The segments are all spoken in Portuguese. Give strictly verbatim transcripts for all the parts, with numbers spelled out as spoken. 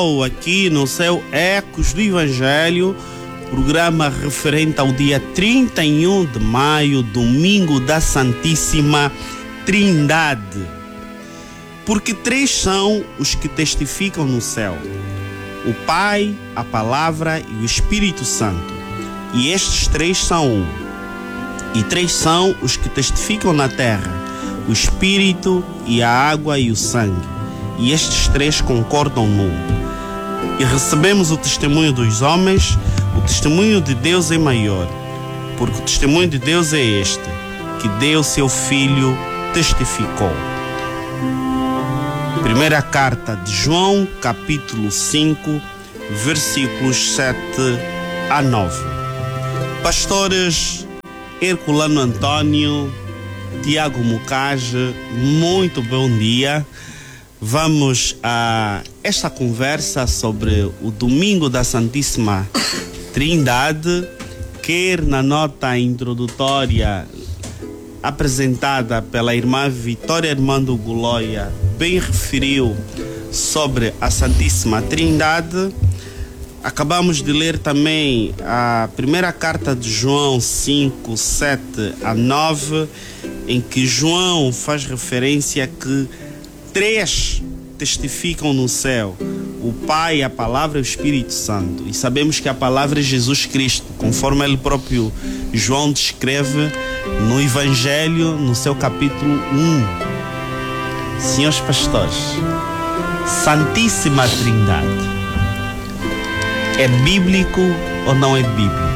Aqui no seu Ecos do Evangelho, programa referente ao dia trinta e um de maio, domingo da Santíssima Trindade. Porque três são os que testificam no céu: o Pai, a Palavra e o Espírito Santo. E estes três são um. E três são os que testificam na terra: o Espírito e a água e o sangue. E estes três concordam num. E recebemos o testemunho dos homens, o testemunho de Deus é maior, porque o testemunho de Deus é este, que Deus, seu Filho, testificou. Primeira carta de João, capítulo cinco, versículos sete a nove. Pastores Herculano Antônio, Tiago Mucage, muito bom dia. Vamos a esta conversa sobre o domingo da Santíssima Trindade, quer na nota introdutória apresentada pela irmã Vitória Armando Goulloia, bem referiu sobre a Santíssima Trindade. Acabamos de ler também a primeira carta de João cinco, sete a nove, em que João faz referência que três testificam no céu: o Pai, a Palavra e o Espírito Santo. E sabemos que a Palavra é Jesus Cristo, conforme ele próprio João descreve no Evangelho, no seu capítulo um. Senhores pastores, Santíssima Trindade, é bíblico ou não é bíblico?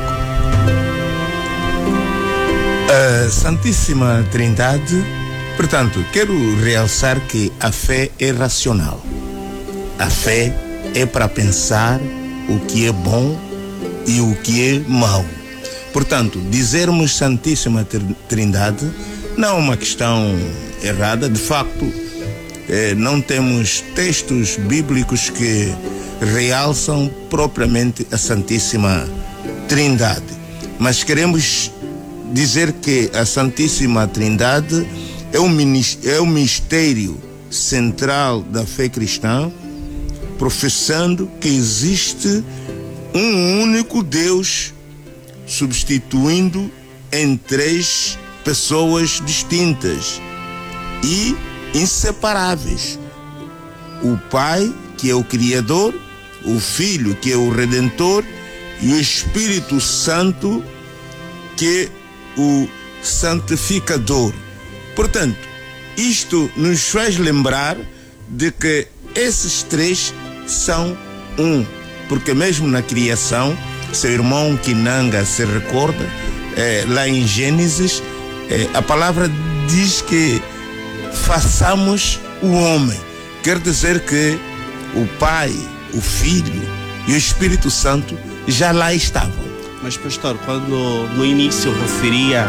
A Santíssima Trindade, portanto, quero realçar que a fé é racional. A fé é para pensar o que é bom e o que é mau. Portanto, dizermos Santíssima Trindade não é uma questão errada. De facto, eh, não temos textos bíblicos que realçam propriamente a Santíssima Trindade. Mas queremos dizer que a Santíssima Trindade É o, é o mistério central da fé cristã, professando que existe um único Deus, substituindo em três pessoas distintas e inseparáveis: o Pai, que é o Criador, o Filho, que é o Redentor, e o Espírito Santo, que é o Santificador. Portanto, isto nos faz lembrar de que esses três são um, porque mesmo na criação, seu irmão Kinanga se recorda, é, lá em Gênesis, é, a palavra diz que façamos o homem. Quer dizer que o Pai, o Filho e o Espírito Santo já lá estavam. Mas pastor, quando no início referia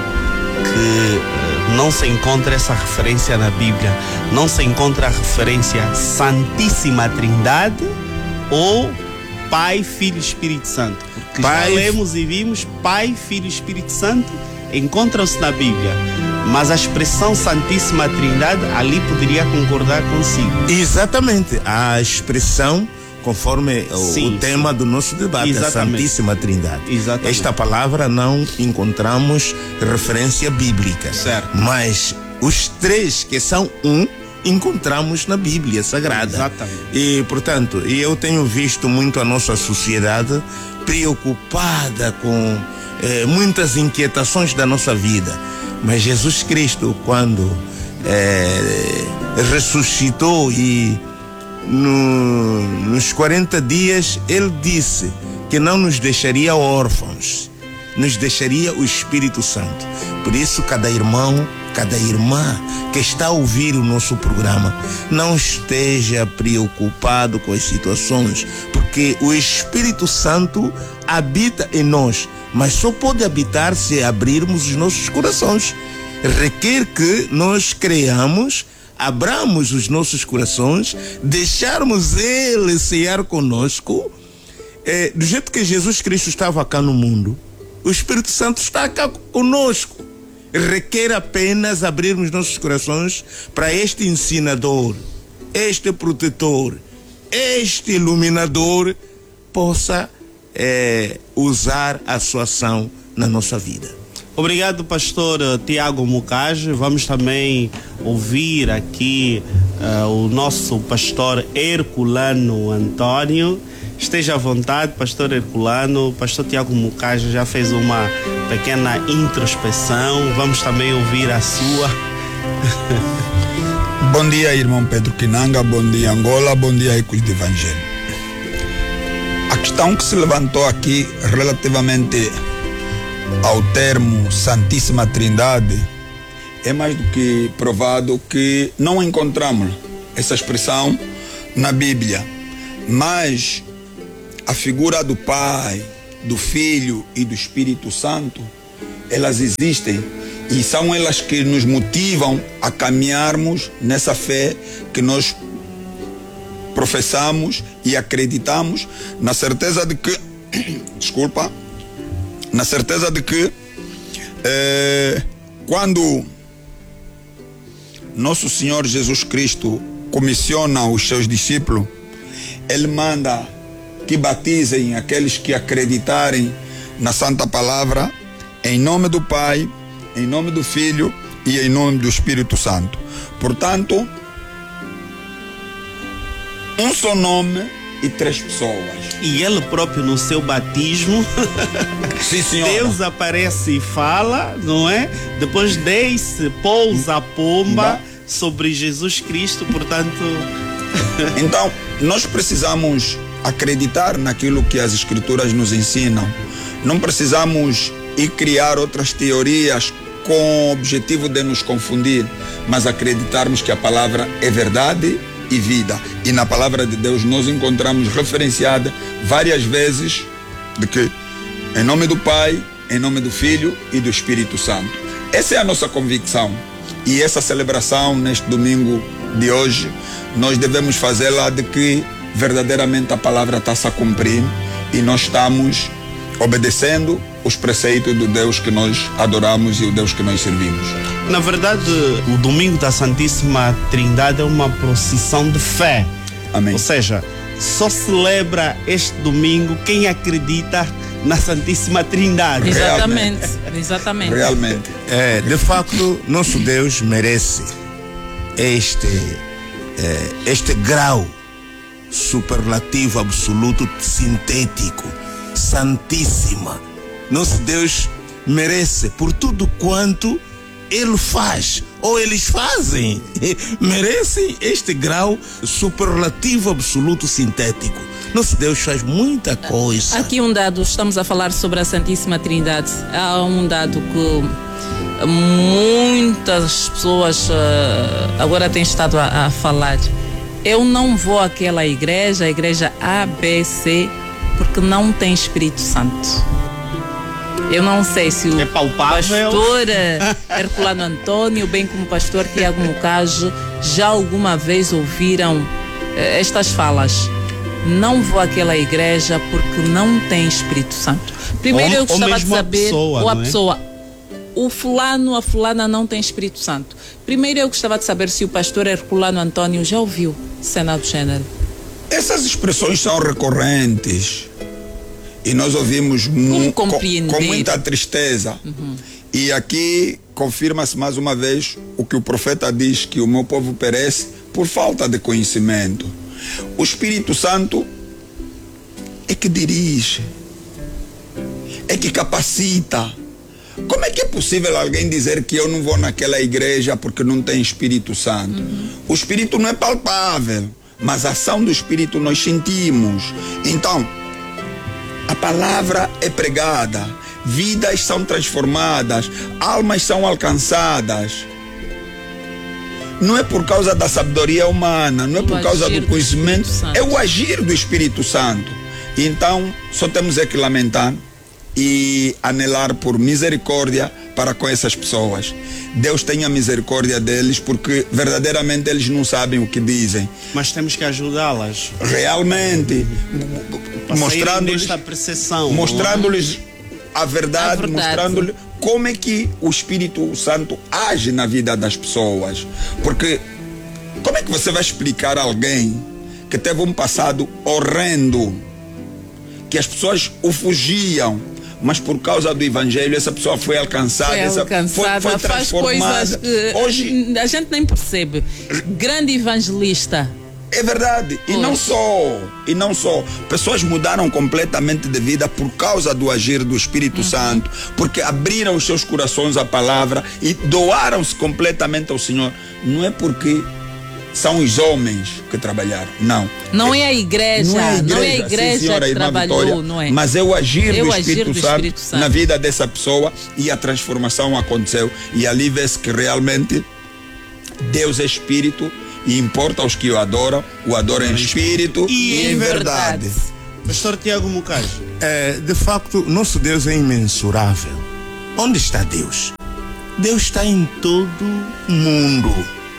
que não se encontra essa referência na Bíblia, não se encontra a referência Santíssima Trindade ou Pai, Filho e Espírito Santo? Porque Pai... já lemos e vimos Pai, Filho e Espírito Santo encontram-se na Bíblia, mas a expressão Santíssima Trindade ali poderia concordar consigo. Exatamente, a expressão conforme sim, o tema sim. do nosso debate, exatamente. A Santíssima Trindade. Exatamente. Esta palavra não encontramos referência bíblica, certo. Mas os três que são um, encontramos na Bíblia Sagrada. Exatamente. E, portanto, eu tenho visto muito a nossa sociedade preocupada com eh, muitas inquietações da nossa vida. Mas Jesus Cristo, quando eh, ressuscitou e No, nos quarenta dias, ele disse que não nos deixaria órfãos, nos deixaria o Espírito Santo. Por isso, cada irmão, cada irmã que está a ouvir o nosso programa, não esteja preocupado com as situações, porque o Espírito Santo habita em nós, mas só pode habitar se abrirmos os nossos corações. Requer que nós creamos, abramos os nossos corações, deixarmos Ele cear conosco, é, do jeito que Jesus Cristo estava cá no mundo, o Espírito Santo está cá conosco. Requer apenas abrirmos nossos corações para este ensinador, este protetor, este iluminador possa é, usar a sua ação na nossa vida. Obrigado, pastor Tiago Mucage. Vamos também ouvir aqui uh, o nosso pastor Herculano Antônio. Esteja à vontade, pastor Herculano. Pastor Tiago Mucage já fez uma pequena introspeção. Vamos também ouvir a sua. Bom dia, irmão Pedro Kinanga. Bom dia, Angola. Bom dia, Ecos do Evangelho. A questão que se levantou aqui relativamente ao termo Santíssima Trindade, é mais do que provado que não encontramos essa expressão na Bíblia, mas a figura do Pai, do Filho e do Espírito Santo, elas existem e são elas que nos motivam a caminharmos nessa fé que nós professamos e acreditamos, na certeza de que desculpa na certeza de que eh, quando nosso Senhor Jesus Cristo comissiona os seus discípulos, Ele manda que batizem aqueles que acreditarem na Santa Palavra, em nome do Pai, em nome do Filho e em nome do Espírito Santo. Portanto, um só nome e três pessoas. E ele próprio no seu batismo, sim, senhora, Deus aparece e fala, não é? Depois desce, pousa a pomba Não. sobre Jesus Cristo, portanto... Então, nós precisamos acreditar naquilo que as Escrituras nos ensinam. Não precisamos ir criar outras teorias com o objetivo de nos confundir, mas acreditarmos que a palavra é verdade e vida. E na palavra de Deus nós encontramos referenciada várias vezes de que em nome do Pai, em nome do Filho e do Espírito Santo. Essa é a nossa convicção. E essa celebração neste domingo de hoje, nós devemos fazê-la de que verdadeiramente a palavra está se a cumprir e nós estamos obedecendo os preceitos do Deus que nós adoramos e o Deus que nós servimos. Na verdade, o domingo da Santíssima Trindade é uma procissão de fé. Amém. Ou seja, só celebra este domingo quem acredita na Santíssima Trindade. Exatamente, Realmente. exatamente. Realmente. É, de facto, nosso Deus merece este, é, este grau superlativo, absoluto, sintético, santíssima. Nosso Deus merece por tudo quanto Ele faz, ou eles fazem, merecem este grau superlativo, absoluto, sintético. Nosso Deus faz muita coisa. Aqui um dado, estamos a falar sobre a Santíssima Trindade. Há um dado que muitas pessoas uh, agora têm estado a, a falar. Eu não vou àquela igreja, a igreja A, B, C, porque não tem Espírito Santo. Eu não sei se o é palpável. pastor Herculano Antônio, bem como o pastor Tiago Mucage, já alguma vez ouviram eh, estas falas. Não vou àquela igreja porque não tem Espírito Santo. Primeiro ou, eu gostava de saber, a pessoa, ou a não é? pessoa, o fulano, a fulana não tem Espírito Santo. Primeiro eu gostava de saber se o pastor Herculano Antônio já ouviu cena do gênero. Essas expressões são recorrentes. E nós ouvimos mu com, com muita tristeza. Uhum. E aqui confirma-se mais uma vez o que o profeta diz, que o meu povo perece por falta de conhecimento. O Espírito Santo é que dirige, é que capacita. Como é que é possível alguém dizer que eu não vou naquela igreja porque não tem Espírito Santo? Uhum. O Espírito não é palpável, mas a ação do Espírito nós sentimos. Então, a palavra é pregada, vidas são transformadas, almas são alcançadas. Não é por causa da sabedoria humana, não é por causa do conhecimento, é o agir do Espírito Santo. Então, só temos é que lamentar e anelar por misericórdia para com essas pessoas. Deus tenha misericórdia deles, porque verdadeiramente eles não sabem o que dizem. Mas temos que ajudá-las. Realmente. Mostrando-lhes mostrando-lhes a verdade, a verdade. mostrando-lhes como é que o Espírito Santo age na vida das pessoas. Porque como é que você vai explicar a alguém que que teve um passado horrendo, que as pessoas o fugiam, mas por causa do evangelho essa pessoa foi alcançada, Foi essa, alcançada, foi, foi faz transformada. coisas que Hoje a gente nem percebe. Grande evangelista. é verdade, e Pois. não só, e não só, pessoas mudaram completamente de vida por causa do agir do Espírito Santo, porque abriram os seus corações à palavra e doaram-se completamente ao Senhor. Não é porque são os homens que trabalharam, não. Não é a igreja, não é a igreja, sim, senhora, que irmã trabalhou, Vitória, não é? mas é o agir, É do, o agir Espírito, do Santo Espírito Santo na vida dessa pessoa, e a transformação aconteceu, e ali vê-se que realmente Deus é Espírito e importa aos que o adoram, o adoram em Espírito E e em em verdade. Pastor Tiago Mucajo. É, de facto, nosso Deus é imensurável. Onde está Deus? Deus está em todo mundo.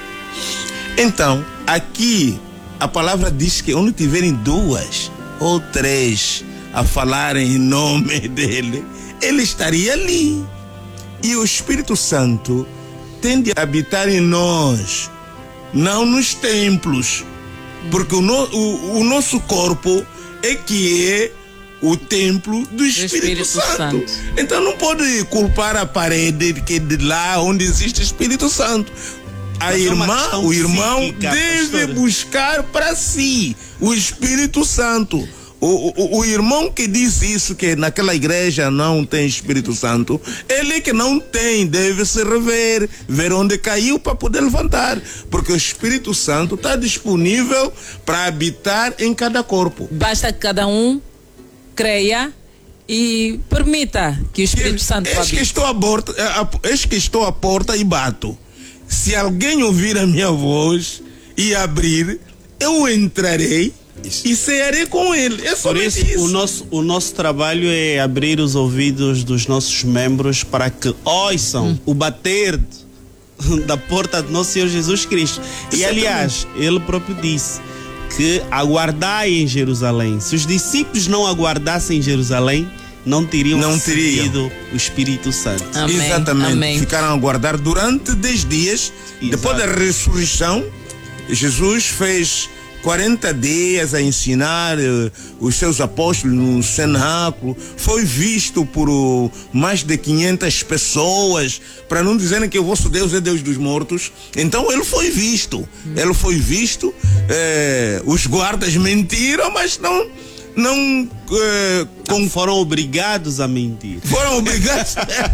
Então, aqui a palavra diz que onde tiverem duas ou três a falarem em nome dele, ele estaria ali. E o Espírito Santo tende a habitar em nós, não nos templos, porque o, no, o, o nosso corpo é que é o templo do Espírito, Espírito Santo. Santo. Então não pode culpar a parede que é de lá onde existe o Espírito Santo. A Mas é uma irmã, questão o irmão psíquica, deve pastora. buscar para si o Espírito Santo. O, o, o irmão que diz isso, que naquela igreja não tem Espírito Santo, ele que não tem, deve se rever, ver onde caiu para poder levantar, porque o Espírito Santo está disponível para habitar em cada corpo. Basta que cada um creia e permita que o Espírito Santo Eis que habite. estou à porta, eis que estou à porta e bato. Se alguém ouvir a minha voz e abrir, eu entrarei e cearei com ele. É Por somente isso, isso. O, nosso, o nosso trabalho é abrir os ouvidos dos nossos membros para que ouçam Hum. o bater da porta do nosso Senhor Jesus Cristo. E, aliás, ele próprio disse que aguardai em Jerusalém. Se os discípulos não aguardassem em Jerusalém, não teriam Não teriam. recebido o Espírito Santo. Amém, Exatamente. amém. Ficaram a aguardar durante dez dias. Exato. Depois da ressurreição, Jesus fez quarenta dias a ensinar eh, os seus apóstolos no cenáculo. Foi visto por oh, mais de quinhentas pessoas, para não dizerem que o vosso Deus é Deus dos mortos. Então ele foi visto. Ele foi visto. eh, os guardas mentiram, mas não... não eh, com- Foram obrigados a mentir. foram obrigados.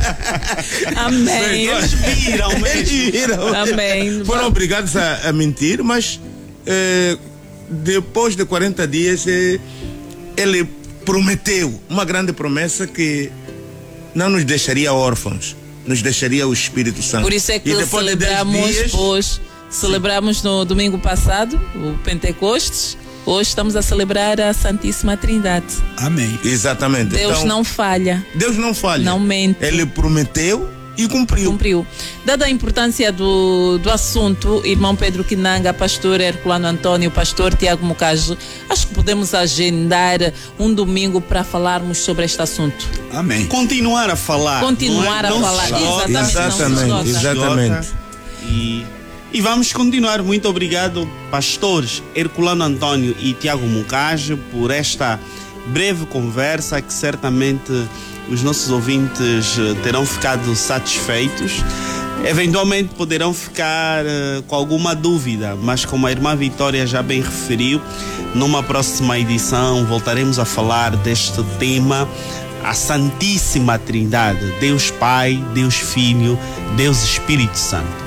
Amém. Eles viram Eles mesmo. viram. Amém. Foram obrigados a, a mentir, mas eh, depois de quarenta dias eh, ele prometeu uma grande promessa que não nos deixaria órfãos, nos deixaria o Espírito Santo. Por isso é que E depois de dez celebramos dias, hoje, celebramos no domingo passado, o Pentecostes. Hoje estamos a celebrar a Santíssima Trindade. Amém. exatamente. Deus Então, não falha, Deus não falha. não mente. Ele prometeu e cumpriu. Cumpriu. Dada a importância do, do assunto, irmão Pedro Quinanga, pastor Herculano Antônio, pastor Tiago Mucajo, acho que podemos agendar um domingo para falarmos sobre este assunto. Amém. Continuar a falar. Continuar não é? a Não falar. se esgota, Exatamente, não se Exatamente, esgota. exatamente. E, e vamos continuar. Muito obrigado, pastores Herculano Antônio e Tiago Mucajo, por esta breve conversa que certamente os nossos ouvintes eh, terão ficado satisfeitos. Eventualmente poderão ficar eh, com alguma dúvida, mas como a irmã Vitória já bem referiu, numa próxima edição voltaremos a falar deste tema, a Santíssima Trindade, Deus Pai, Deus Filho, Deus Espírito Santo.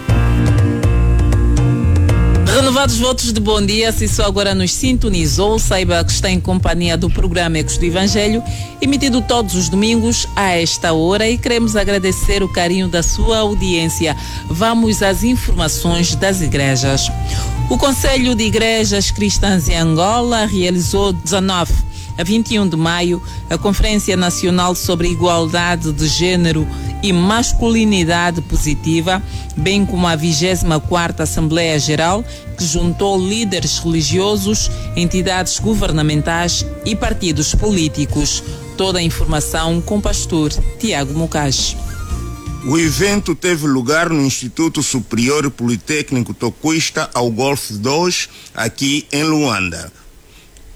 Renovados votos de bom dia, se só agora nos sintonizou, saiba que está em companhia do programa Ecos do Evangelho, emitido todos os domingos a esta hora, e queremos agradecer o carinho da sua audiência. Vamos às informações das igrejas. O Conselho de Igrejas Cristãs em Angola realizou dezanove a vinte e um de maio a Conferência Nacional sobre Igualdade de Gênero e Masculinidade Positiva, bem como a vigésima quarta Assembleia Geral, que juntou líderes religiosos, entidades governamentais e partidos políticos. Toda a informação com o pastor Tiago Mucajo. O evento teve lugar no Instituto Superior Politécnico Tocuista, ao Golfo dois, aqui em Luanda.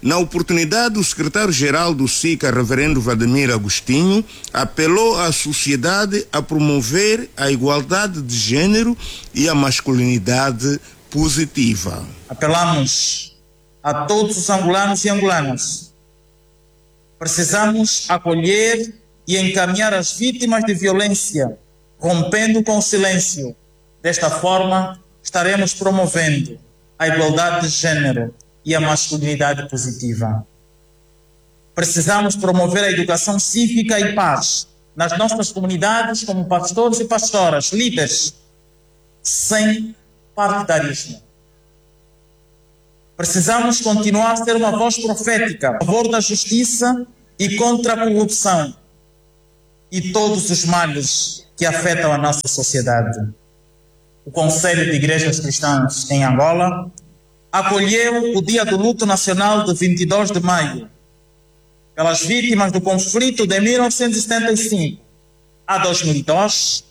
Na oportunidade, o secretário-geral do SICA, reverendo Vladimir Agostinho, apelou à sociedade a promover a igualdade de gênero e a masculinidade positiva. Apelamos a todos os angolanos e angolanas. Precisamos acolher e encaminhar as vítimas de violência, rompendo com o silêncio. Desta forma, estaremos promovendo a igualdade de gênero e a masculinidade positiva. Precisamos promover a educação cívica e paz nas nossas comunidades como pastores e pastoras, líderes, sem partidarismo. Precisamos continuar a ser uma voz profética a favor da justiça e contra a corrupção e todos os males que afetam a nossa sociedade. O Conselho de Igrejas Cristãs em Angola acolheu o Dia do Luto Nacional de vinte e dois de maio pelas vítimas do conflito de mil novecentos e setenta e cinco a dois mil e dois,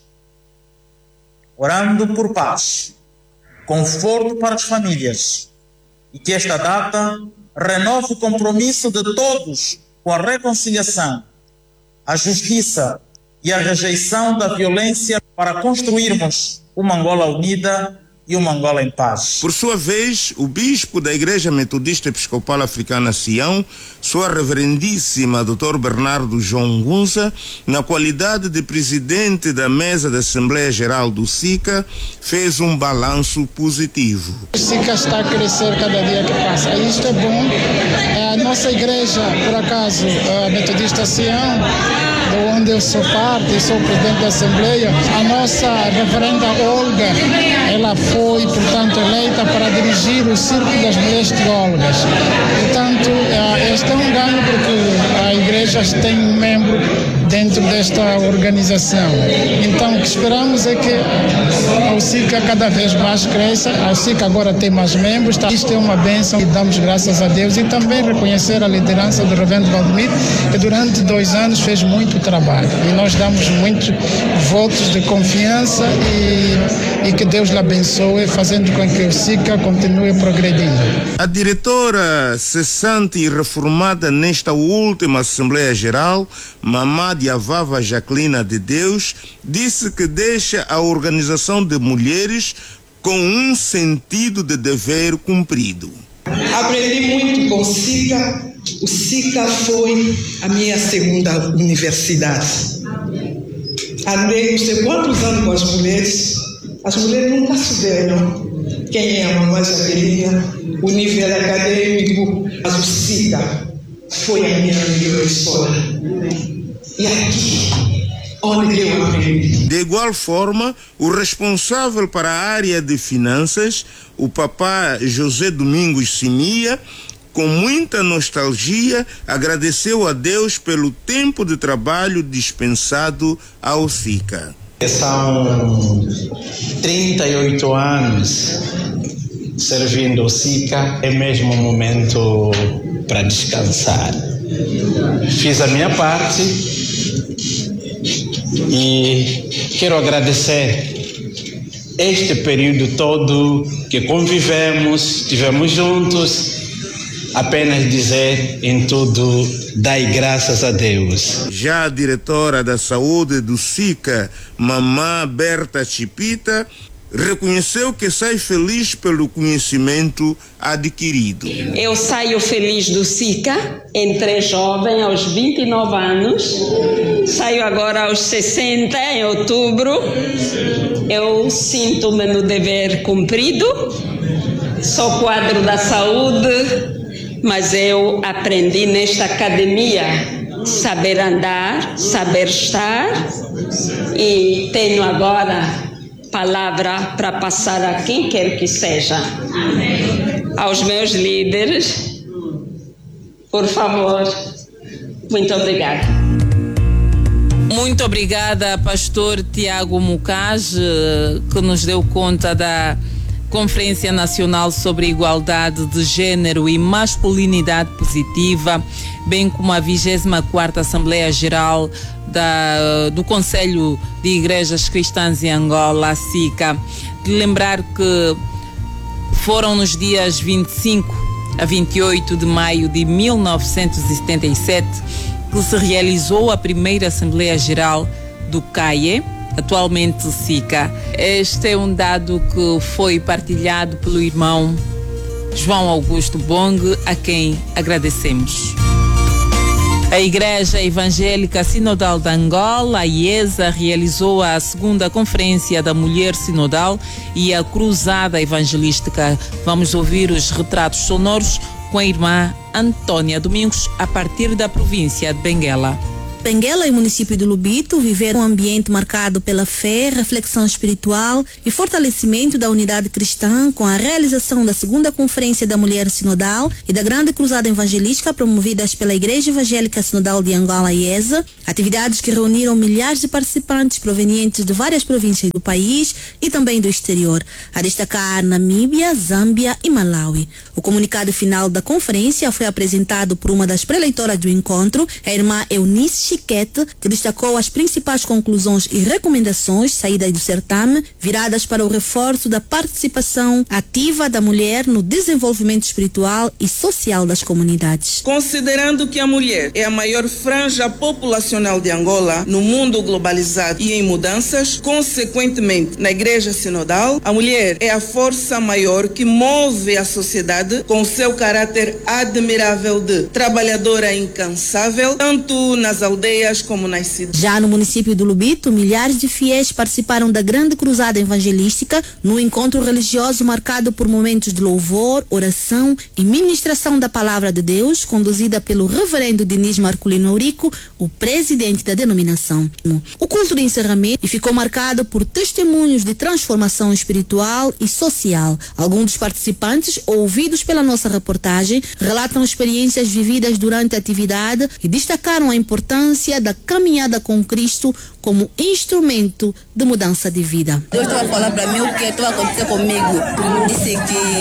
orando por paz, conforto para as famílias e que esta data renove o compromisso de todos com a reconciliação, a justiça e a rejeição da violência para construirmos uma Angola unida e uma Angola em paz. Por sua vez, o bispo da Igreja Metodista Episcopal Africana Sião, sua reverendíssima doutor Bernardo João Gunza, na qualidade de presidente da mesa da Assembleia Geral do SICA, fez um balanço positivo. O SICA está a crescer cada dia que passa. Isto é bom. A nossa igreja, por acaso, a Metodista Sião, de onde eu sou parte, sou presidente da Assembleia, a nossa reverenda Olga, ela foi, portanto, eleita para dirigir o Círculo das Mulheres Teólogas. Portanto, este é um ganho porque a igreja tem um membro dentro desta organização. Então, o que esperamos é que o SICA cada vez mais cresça. O SICA agora tem mais membros. Isto é uma bênção e damos graças a Deus. E também reconhecer a liderança do reverendo Valdemir, que durante dois anos fez muito trabalho. E nós damos muitos votos de confiança e, e que Deus lhe abençoe, fazendo com que o SICA continue progredindo. A diretora cessante e reformada nesta última Assembleia Geral, Mamá Diavava Jacqueline de Deus, disse que deixa a organização de mulheres com um sentido de dever cumprido. Aprendi muito com o SICA. O SICA foi a minha segunda universidade. Andei não sei quantos anos com as mulheres. As mulheres nunca souberam quem é a Mamãe Jacqueline, o nível acadêmico, mas o SICA foi a minha melhor escola. E aqui, onde eu aprendi. De igual forma, o responsável para a área de finanças, o papá José Domingos Simia, com muita nostalgia, agradeceu a Deus pelo tempo de trabalho dispensado ao SICA. São trinta e oito anos servindo o SICA, é mesmo um momento para descansar. Fiz a minha parte e quero agradecer este período todo que convivemos, estivemos juntos. Apenas dizer em tudo, dai graças a Deus. Já a diretora da saúde do SICA, Mamã Berta Chipita, reconheceu que sai feliz pelo conhecimento adquirido. Eu saio feliz do SICA, entrei jovem aos vinte e nove anos, saio agora aos sessenta em outubro. Eu sinto-me no dever cumprido, sou quadro da saúde, mas eu aprendi nesta academia saber andar, saber estar e tenho agora palavra para passar a quem quer que seja. Amém. Aos meus líderes, por favor, muito obrigada. Muito obrigada, pastor Tiago Mucage, que nos deu conta da Conferência Nacional sobre Igualdade de Gênero e Masculinidade Positiva, bem como a vigésima quarta Assembleia Geral da, do Conselho de Igrejas Cristãs em Angola, SICA. De lembrar que foram nos dias vinte e cinco a vinte e oito de maio de mil novecentos e setenta e sete, que se realizou a primeira Assembleia Geral do C A I E, atualmente SICA. Este é um dado que foi partilhado pelo irmão João Augusto Bong, a quem agradecemos. A Igreja Evangélica Sinodal de Angola, a I E S A, realizou a segunda Conferência da Mulher Sinodal e a Cruzada Evangelística. Vamos ouvir os retratos sonoros com a irmã Antônia Domingos, a partir da província de Benguela. Benguela e município de Lubito viveram um ambiente marcado pela fé, reflexão espiritual e fortalecimento da unidade cristã, com a realização da segunda Conferência da Mulher Sinodal e da Grande Cruzada Evangelística promovidas pela Igreja Evangélica Sinodal de Angola, I E S A, atividades que reuniram milhares de participantes provenientes de várias províncias do país e também do exterior, a destacar Namíbia, Zâmbia e Malawi. O comunicado final da conferência foi apresentado por uma das preleitoras do encontro, a irmã Eunice Chiquete, que destacou as principais conclusões e recomendações saídas do certame, viradas para o reforço da participação ativa da mulher no desenvolvimento espiritual e social das comunidades. Considerando que a mulher é a maior franja populacional de Angola no mundo globalizado e em mudanças, consequentemente, na Igreja Sinodal, a mulher é a força maior que move a sociedade com seu caráter admirável de trabalhadora incansável, tanto nas aldeias como nas cidades. Já no município do Lubito, milhares de fiéis participaram da Grande Cruzada Evangelística no encontro religioso marcado por momentos de louvor, oração e ministração da Palavra de Deus, conduzida pelo reverendo Diniz Marculino Aurico, o presidente da denominação. O culto de encerramento ficou marcado por testemunhos de transformação espiritual e social. Alguns dos participantes, ouvidos pela nossa reportagem, relatam experiências vividas durante a atividade e destacaram a importância da caminhada com Cristo como instrumento de mudança de vida. Deus estava falando para mim o que estava acontecendo comigo. Disse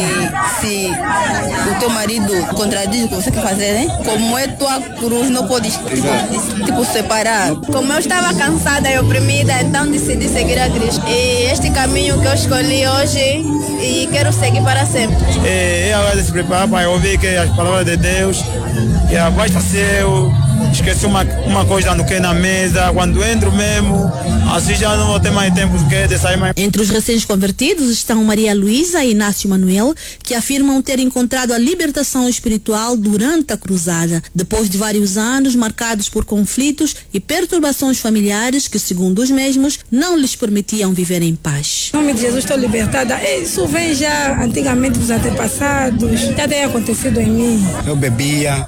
que se o teu marido contradiz o que você quer fazer, né? Como é tua cruz, não podes tipo, tipo separar. Como eu estava cansada e oprimida, então decidi seguir a Cristo. E este caminho que eu escolhi hoje e quero seguir para sempre. E agora se preparar para ouvir que as palavras de Deus, e basta ser eu esqueci uma, uma coisa no que na mesa, quando entro mesmo, assim já não vou ter mais tempo de sair mais. Entre os recém-convertidos estão Maria Luísa e Inácio Manuel, que afirmam ter encontrado a libertação espiritual durante a cruzada, depois de vários anos marcados por conflitos e perturbações familiares que, segundo os mesmos, não lhes permitiam viver em paz. Em nome de Jesus estou libertada. Isso vem já antigamente dos antepassados, já tem acontecido em mim. Eu bebia,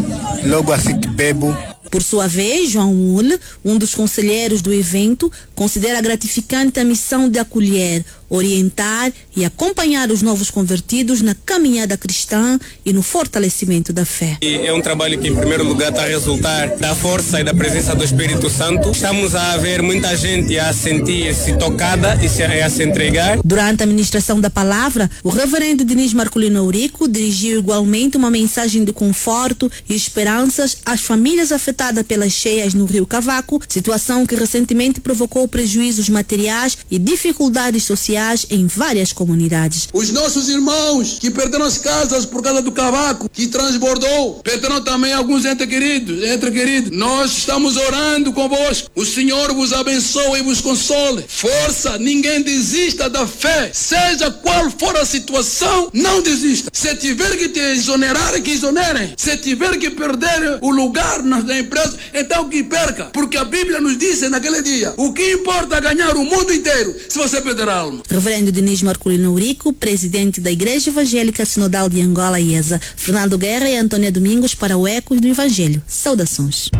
logo assim que bebo. Por sua vez, João Mule, um dos conselheiros do evento, considera gratificante a missão de acolher, orientar e acompanhar os novos convertidos na caminhada cristã e no fortalecimento da fé. É um trabalho que, em primeiro lugar, está a resultar da força e da presença do Espírito Santo. Estamos a ver muita gente a sentir-se tocada e se, a se entregar. Durante a ministração da palavra, o reverendo Diniz Marculino Aurico dirigiu igualmente uma mensagem de conforto e esperanças às famílias afetadas pelas cheias no Rio Cavaco, situação que recentemente provocou prejuízos materiais e dificuldades sociais em várias comunidades. Os nossos irmãos que perderam as casas por causa do cavaco que transbordou, perderam também alguns entes queridos, entre queridos. Nós estamos orando convosco. O Senhor vos abençoe e vos console. Força, ninguém desista da fé. Seja qual for a situação, não desista. Se tiver que te exonerar, que exonerem. Se tiver que perder o lugar na empresa, então que perca. Porque a Bíblia nos disse naquele dia, o que importa é ganhar o mundo inteiro se você perder a alma. Reverendo Diniz Marculino Aurico, presidente da Igreja Evangélica Sinodal de Angola, I E S A, Fernando Guerra e Antônia Domingos para o Ecos do Evangelho. Saudações.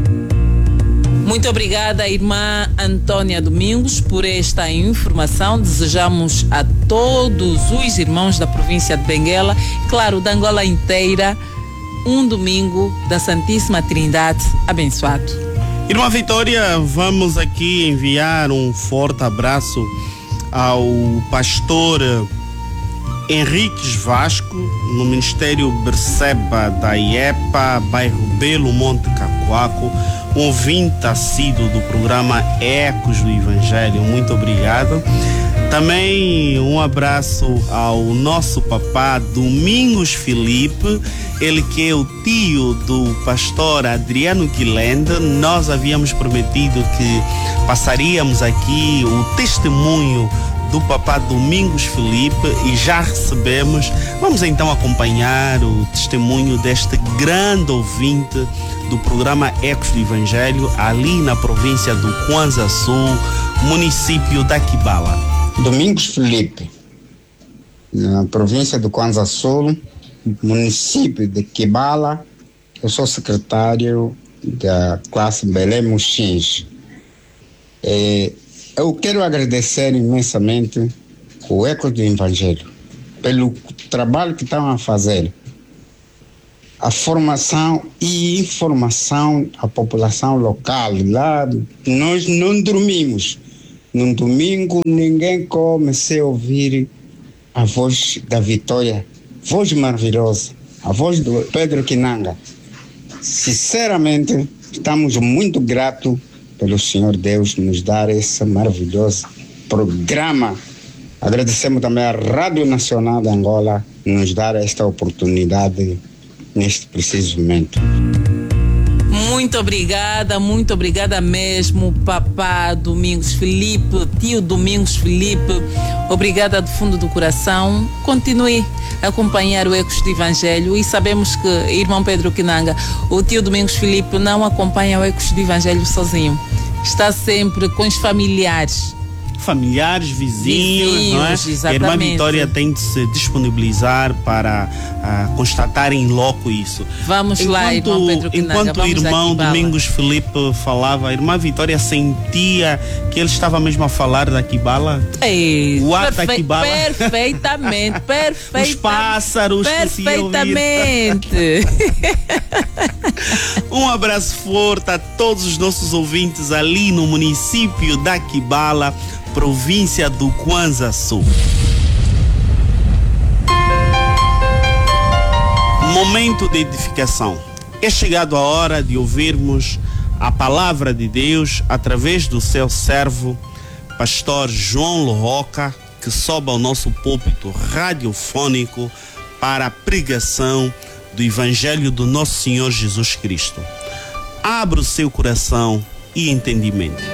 Muito obrigada, irmã Antônia Domingos, por esta informação. Desejamos a todos os irmãos da província de Benguela, claro, da Angola inteira, um domingo da Santíssima Trindade abençoado. Irmã Vitória, vamos aqui enviar um forte abraço ao pastor Henriques Vasco, no Ministério Berseba da I E P A, bairro Belo Monte Cacoaco, um ouvinte assíduo do programa Ecos do Evangelho. Muito obrigado. Também um abraço ao nosso papá Domingos Filipe, ele que é o tio do pastor Adriano Quilende. Nós havíamos prometido que passaríamos aqui o testemunho do papá Domingos Filipe e já recebemos. Vamos então acompanhar o testemunho deste grande ouvinte do programa Ecos do Evangelho, ali na província do Kwanza Sul, município da Kibala. Domingos Filipe, na província do Kwanza Sul, município de Kibala. Eu sou secretário da classe Belém Muxins. É, eu quero agradecer imensamente o Eco do Evangelho pelo trabalho que estão a fazer. A formação e informação à população local. Lá nós não dormimos. No domingo ninguém come sem ouvir a voz da Vitória, voz maravilhosa, a voz do Pedro Kinanga. Sinceramente, estamos muito gratos pelo Senhor Deus nos dar esse maravilhoso programa. Agradecemos também à Rádio Nacional de Angola nos dar esta oportunidade neste preciso momento. Muito obrigada, muito obrigada mesmo, papá Domingos Filipe, tio Domingos Filipe. Obrigada do fundo do coração. Continue a acompanhar o Ecos do Evangelho e sabemos que, irmão Pedro Kinanga, o tio Domingos Filipe não acompanha o Ecos do Evangelho sozinho. Está sempre com os familiares. Familiares, vizinhos, vizinhos, não é? Exatamente. A irmã Vitória tem de se disponibilizar para uh, constatar em loco isso. Vamos enquanto, lá, irmão Pedro Kinanga. Enquanto o irmão Domingos Filipe falava, a irmã Vitória sentia que ele estava mesmo a falar da Kibala. Ei, o ar da Kibala. Perfeitamente, perfeitamente. Os pássaros. Perfeitamente. Um abraço forte a todos os nossos ouvintes ali no município da Kibala, província do Kwanza Sul. Momento de edificação. É chegado a hora de ouvirmos a palavra de Deus através do seu servo, pastor João Lohoca, que sobe ao nosso púlpito radiofônico para a pregação do Evangelho do nosso Senhor Jesus Cristo. Abra o seu coração e entendimento.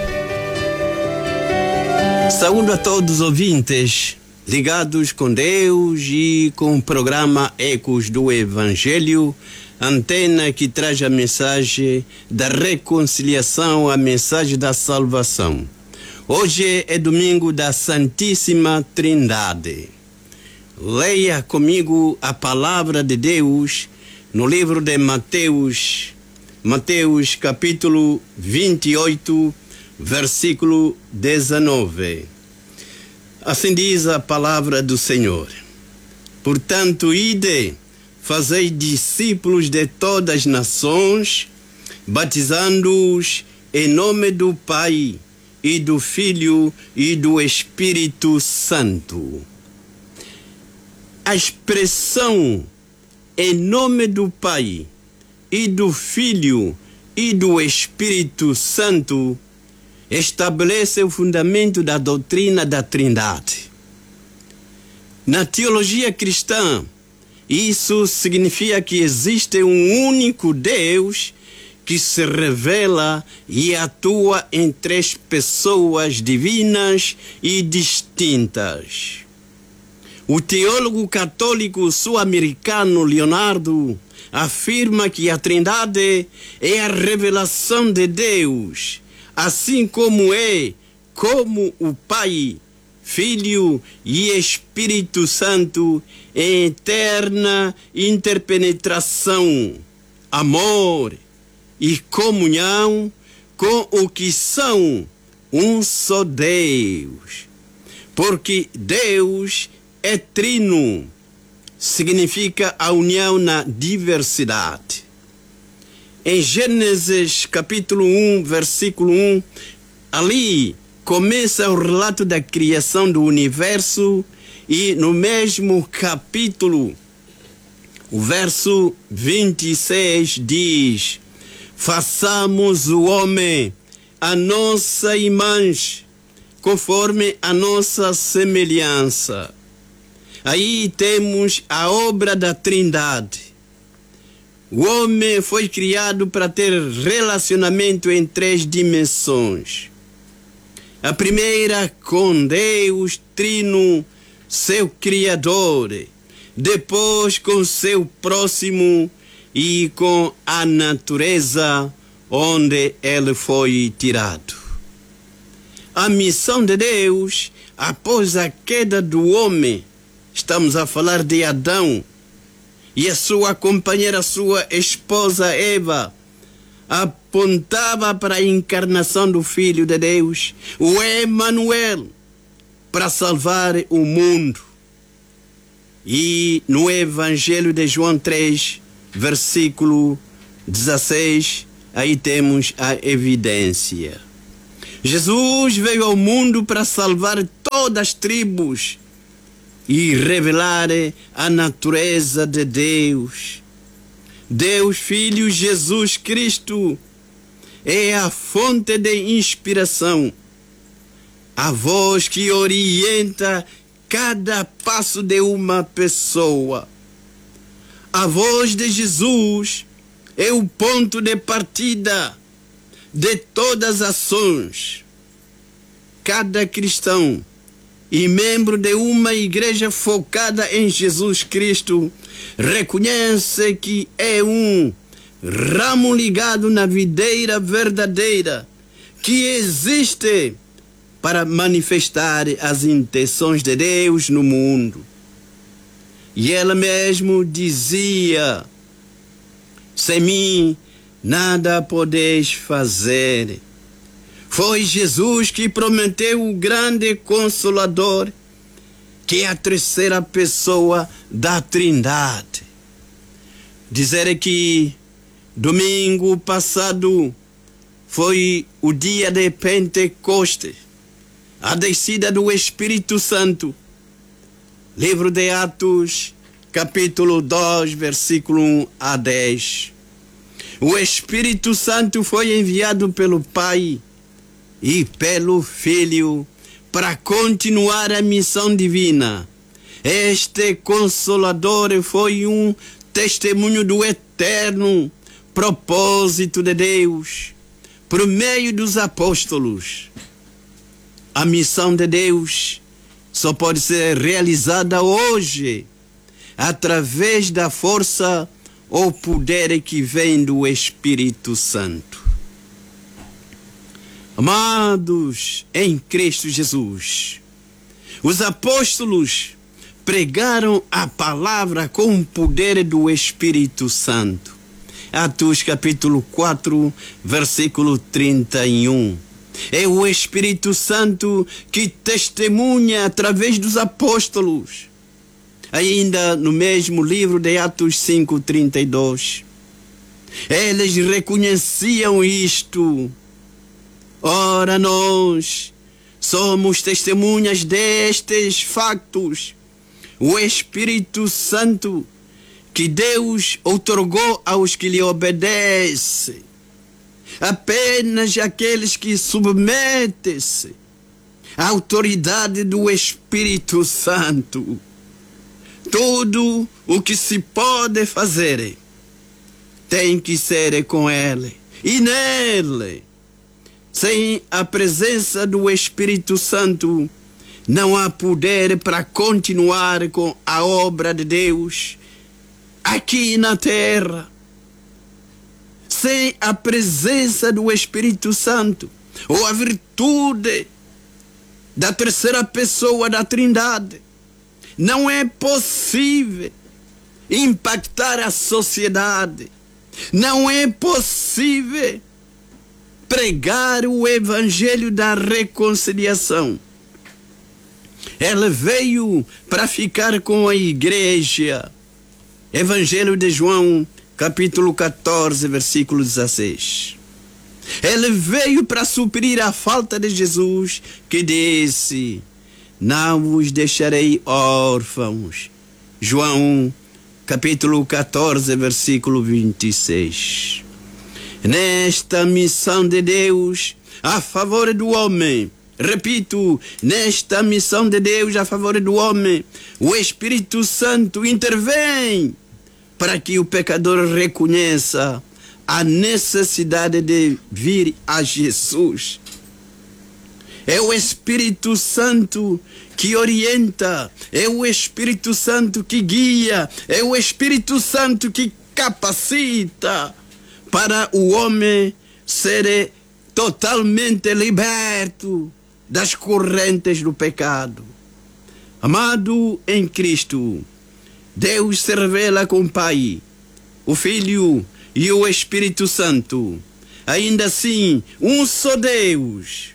Saúdo a todos os ouvintes ligados com Deus e com o programa Ecos do Evangelho, antena que traz a mensagem da reconciliação, a mensagem da salvação. Hoje é domingo da Santíssima Trindade. Leia comigo a palavra de Deus no livro de Mateus, Mateus capítulo vinte e oito, versículo dezenove. Assim diz a palavra do Senhor. Portanto, ide, fazei discípulos de todas as nações, batizando-os em nome do Pai e do Filho e do Espírito Santo. A expressão em nome do Pai e do Filho e do Espírito Santo estabelece o fundamento da doutrina da Trindade. Na teologia cristã, isso significa que existe um único Deus que se revela e atua em três pessoas divinas e distintas. O teólogo católico sul-americano Leonardo afirma que a Trindade é a revelação de Deus, assim como é, como o Pai, Filho e Espírito Santo, em eterna interpenetração, amor e comunhão com o que são um só Deus. Porque Deus é trino, significa a união na diversidade. Em Gênesis capítulo um, versículo um, ali começa o relato da criação do universo e no mesmo capítulo, o verso vinte e seis diz: façamos o homem a nossa imagem, conforme a nossa semelhança. Aí temos a obra da Trindade. O homem foi criado para ter relacionamento em três dimensões. A primeira com Deus Trino, seu Criador. Depois com seu próximo e com a natureza onde ele foi tirado. A missão de Deus, após a queda do homem, estamos a falar de Adão e a sua companheira, sua esposa Eva, apontava para a encarnação do Filho de Deus, o Emanuel, para salvar o mundo. E no Evangelho de João três, versículo dezesseis, aí temos a evidência. Jesus veio ao mundo para salvar todas as tribos e revelar a natureza de Deus. Deus Filho Jesus Cristo é a fonte de inspiração, a voz que orienta cada passo de uma pessoa. A voz de Jesus é o ponto de partida de todas as ações. Cada cristão e membro de uma igreja focada em Jesus Cristo reconhece que é um ramo ligado na videira verdadeira que existe para manifestar as intenções de Deus no mundo. E ela mesmo dizia: sem mim nada podeis fazer. Foi Jesus que prometeu o grande Consolador, que é a terceira pessoa da Trindade. Dizer que domingo passado foi o dia de Pentecostes, a descida do Espírito Santo. Livro de Atos, capítulo dois, versículo um a dez. O Espírito Santo foi enviado pelo Pai e pelo Filho para continuar a missão divina. Este Consolador foi um testemunho do eterno propósito de Deus por meio dos apóstolos. A missão de Deus só pode ser realizada hoje através da força ou poder que vem do Espírito Santo. Amados em Cristo Jesus, os apóstolos pregaram a palavra com o poder do Espírito Santo. Atos capítulo quatro, versículo trinta e um. É o Espírito Santo que testemunha através dos apóstolos. Ainda no mesmo livro de Atos cinco, trinta e dois. Eles reconheciam isto. Ora, nós somos testemunhas destes factos. O Espírito Santo que Deus outorgou aos que lhe obedecem. Apenas aqueles que submetem-se à autoridade do Espírito Santo. Tudo o que se pode fazer tem que ser com Ele e nele. Sem a presença do Espírito Santo, não há poder para continuar com a obra de Deus aqui na terra. Sem a presença do Espírito Santo, ou a virtude da terceira pessoa da Trindade, não é possível impactar a sociedade. Não é possível pregar o Evangelho da reconciliação. Ela veio para ficar com a igreja. Evangelho de João, capítulo catorze, versículo dezesseis. Ele veio para suprir a falta de Jesus, que disse: não vos deixarei órfãos. João, capítulo catorze, versículo vinte e seis. Nesta missão de Deus a favor do homem, Repito, nesta missão de Deus a favor do homem, o Espírito Santo intervém para que o pecador reconheça a necessidade de vir a Jesus. É o Espírito Santo que orienta, é o Espírito Santo que guia, é o Espírito Santo que capacita para o homem ser totalmente liberto das correntes do pecado. Amado em Cristo, Deus se revela com o Pai, o Filho e o Espírito Santo. Ainda assim, um só Deus.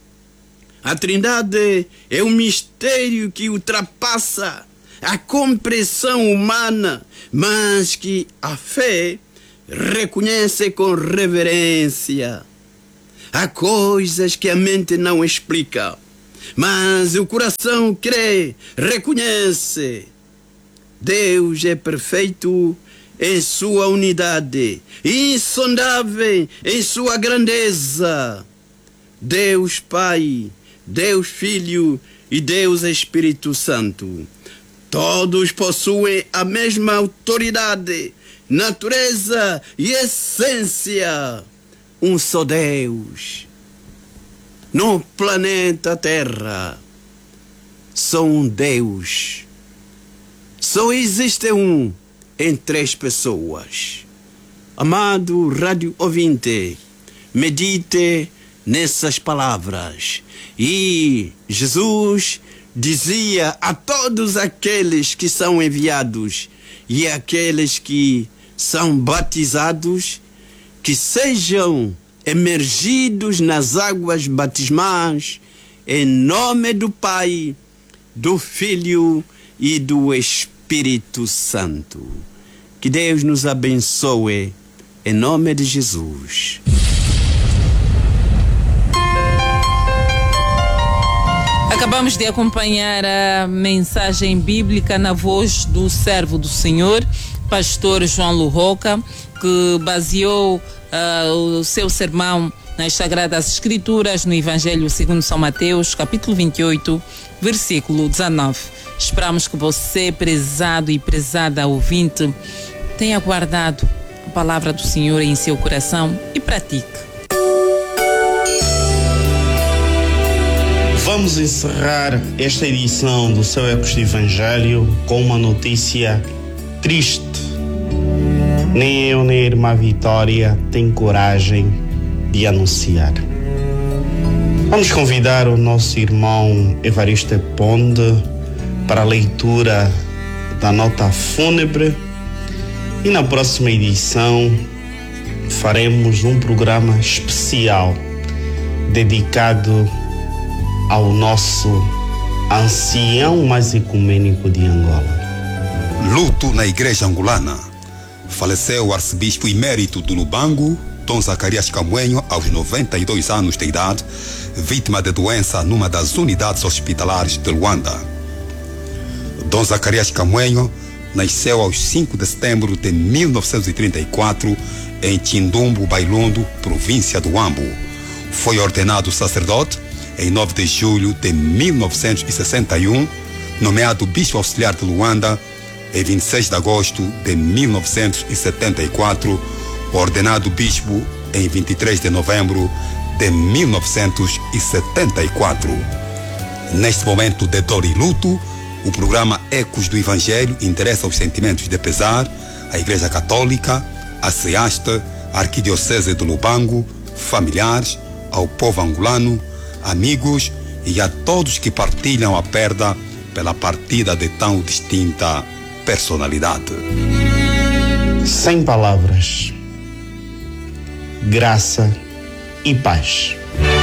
A Trindade é um mistério que ultrapassa a compreensão humana, mas que a fé reconhece com reverência. Há coisas que a mente não explica, mas o coração crê, reconhece. Deus é perfeito em sua unidade, insondável em sua grandeza. Deus Pai, Deus Filho e Deus Espírito Santo. Todos possuem a mesma autoridade, natureza e essência. Um só Deus. No planeta Terra, só um Deus. Só existe um em três pessoas. Amado rádio ouvinte, medite nessas palavras. E Jesus dizia a todos aqueles que são enviados e aqueles que são batizados que sejam emergidos nas águas batismais em nome do Pai, do Filho e do Espírito Santo. Que Deus nos abençoe em nome de Jesus. Acabamos de acompanhar a mensagem bíblica na voz do servo do Senhor, pastor João Luroca, que baseou uh, o seu sermão nas Sagradas Escrituras no Evangelho segundo São Mateus, capítulo vinte e oito, versículo dezenove. Esperamos que você, prezado e prezada ouvinte, tenha guardado a palavra do Senhor em seu coração e pratique. Vamos encerrar esta edição do Seu Ecos de Evangelho com uma notícia triste. Nem eu nem a irmã Vitória tem coragem de anunciar. Vamos convidar o nosso irmão Evaristo Ponde para a leitura da nota fúnebre e na próxima edição faremos um programa especial dedicado ao nosso ancião mais ecumênico de Angola. Luto na Igreja Angolana. Faleceu o arcebispo emérito do Lubango, Dom Zacarias Camuenho, aos noventa e dois anos de idade, vítima de doença numa das unidades hospitalares de Luanda. Dom Zacarias Camuenho nasceu aos cinco de setembro de mil novecentos e trinta e quatro em Tindumbo, Bailondo, província do Huambo. Foi ordenado sacerdote em nove de julho de mil novecentos e sessenta e um, nomeado bispo auxiliar de Luanda em vinte e seis de agosto de mil novecentos e setenta e quatro, ordenado bispo em vinte e três de novembro de mil novecentos e setenta e quatro. Neste momento de dor e luto, o programa Ecos do Evangelho interessa os sentimentos de pesar à Igreja Católica, à SEASTE, à Arquidiocese de Lubango, familiares, ao povo angolano, amigos e a todos que partilham a perda pela partida de tão distinta personalidade. Sem palavras, graça e paz.